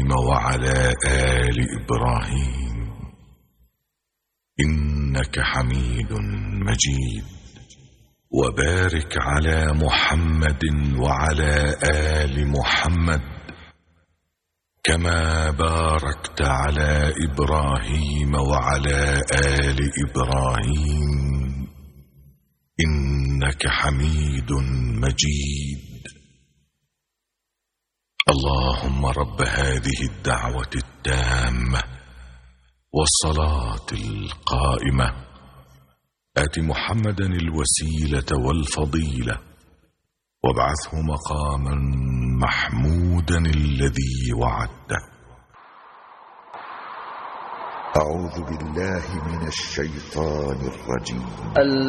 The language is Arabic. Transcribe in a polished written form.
إبراهيم وعلى آل إبراهيم إنك حميد مجيد. وبارك على محمد وعلى آل محمد كما باركت على إبراهيم وعلى آل إبراهيم إنك حميد مجيد. اللهم رب هذه الدعوة التامة والصلاة القائمة آت محمدا الوسيلة والفضيلة وابعثه مقاما محمودا الذي وعدته. أعوذ بالله من الشيطان الرجيم.